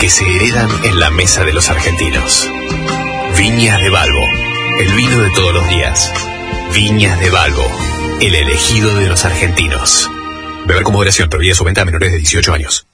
que se heredan en la mesa de los argentinos. Viñas de Balbo, el vino de todos los días. Viñas de Balbo, el elegido de los argentinos. Beber con moderación, prohibida su venta a menores de 18 años.